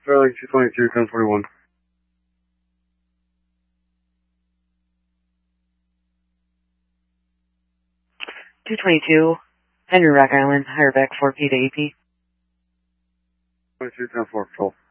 Charlie 222, 1041. Henry Rock Island, higher back 4P to AP. 22, 10-4, patrol.